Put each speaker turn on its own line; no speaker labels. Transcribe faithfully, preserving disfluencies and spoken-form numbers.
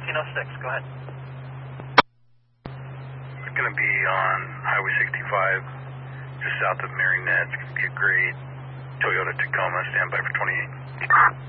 thirteen oh six, go ahead.
It's going to be on Highway sixty-five, just south of Marinette. It's going to be a great Toyota Tacoma. Stand by for twenty-eight.